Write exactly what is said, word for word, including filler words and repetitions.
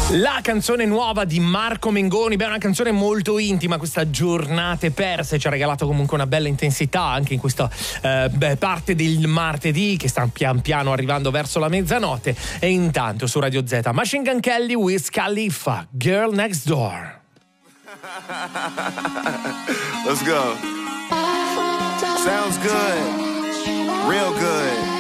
La canzone nuova di Marco Mengoni, beh, è una canzone molto intima, questa Giornate perse ci ha regalato comunque una bella intensità anche in questa eh, beh, parte del martedì che sta pian piano arrivando verso la mezzanotte. E intanto su Radio Z, Machine Gun Kelly, Wiz Khalifa, Girl Next Door. Let's go. Sounds good. Real good.